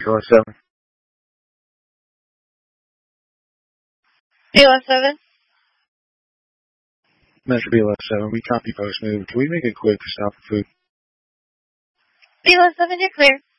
Kilo 7. Kilo 7. Metro Kilo 7. We copy post move. Can we make it quick to stop the food? Kilo 7, you're clear.